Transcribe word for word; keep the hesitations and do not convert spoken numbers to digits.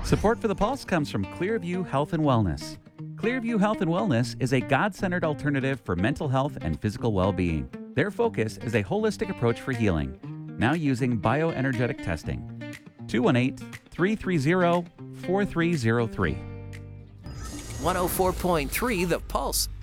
Support for the Pulse comes from Clearview Health and Wellness. Clearview Health and Wellness is a God-centered alternative for mental health and physical well-being. Their focus is a holistic approach for healing, now using bioenergetic testing. two one eight, three three zero, four three zero three. one oh four point three The Pulse.